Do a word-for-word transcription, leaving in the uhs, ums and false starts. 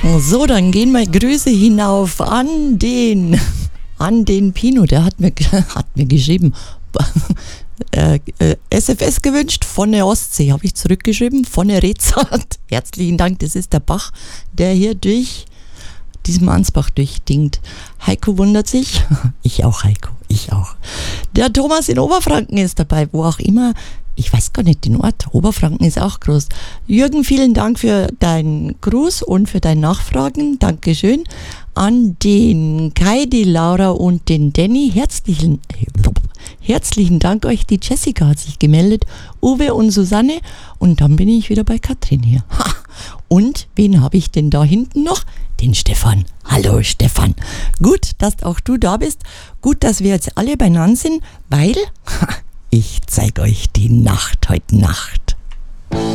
So, dann gehen wir Grüße hinauf an den, an den Pino, der hat mir, hat mir geschrieben, äh, äh, S F S gewünscht von der Ostsee, habe ich zurückgeschrieben, von der Rezat. Herzlichen Dank, das ist der Bach, der hier durch diesen Ansbach durchdingt. Heiko wundert sich, ich auch Heiko, ich auch. Der Thomas in Oberfranken ist dabei, wo auch immer. Ich weiß gar nicht den Ort. Oberfranken ist auch groß. Jürgen, vielen Dank für deinen Gruß und für dein Nachfragen. Dankeschön. An den Kai, die Laura und den Danny. Herzlichen, herzlichen Dank euch. Die Jessica hat sich gemeldet. Uwe und Susanne. Und dann bin ich wieder bei Katrin hier. Ha. Und wen habe ich denn da hinten noch? Den Stefan. Hallo Stefan. Gut, dass auch du da bist. Gut, dass wir jetzt alle beieinander sind, weil... ich zeige euch die Nacht heute Nacht.